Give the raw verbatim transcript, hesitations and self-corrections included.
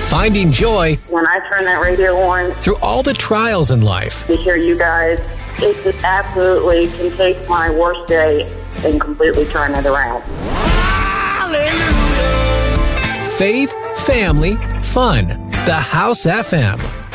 Finding joy when I turn that radio on, through all the trials in life. to hear you guys, it just absolutely can take my worst day and completely turn it around. Hallelujah. Faith, family, fun. The House F M.